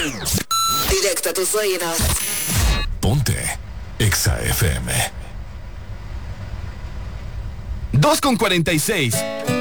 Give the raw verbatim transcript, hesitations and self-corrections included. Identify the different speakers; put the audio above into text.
Speaker 1: Directo a tus oídos.
Speaker 2: Ponte Exa F M.
Speaker 3: dos con cuarenta y seis.